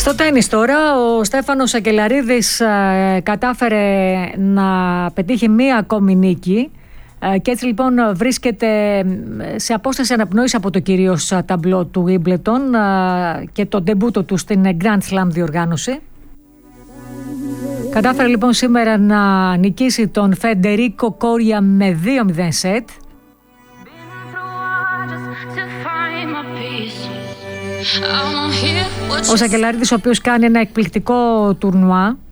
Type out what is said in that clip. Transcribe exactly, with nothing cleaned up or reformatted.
Στο τένις τώρα, ο Στέφανος Σακελαρίδης ε, κατάφερε να πετύχει μία ακόμη νίκη ε, και έτσι λοιπόν βρίσκεται σε απόσταση αναπνοής από το κυρίως ταμπλό του Wimbledon ε, και το ντεμπούτο του στην Grand Slam διοργάνωση. Κατάφερε λοιπόν σήμερα να νικήσει τον Φεντερίκο Κόρια με δύο μηδέν σετ. Ο Σακελαρίδης, ο οποίος κάνει ένα εκπληκτικό τουρνουά